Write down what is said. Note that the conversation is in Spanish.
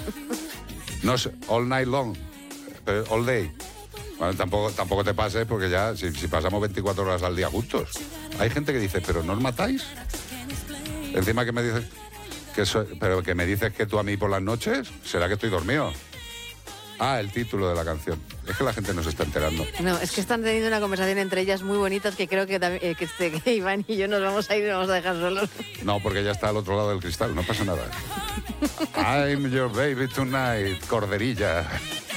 No sé, all night long, pero all day. Bueno, tampoco te pases porque ya, si pasamos 24 horas al día juntos. Hay gente que dice, ¿pero no os matáis? Encima que me dices pero que me dices que tú a mí por las noches, ¿será que estoy dormido? Ah, el título de la canción. Es que la gente no se está enterando. No, es que están teniendo una conversación entre ellas muy bonitas que creo que Iván y yo nos vamos a ir y nos vamos a dejar solos. No, porque ya está al otro lado del cristal, no pasa nada. I'm your baby tonight, corderilla.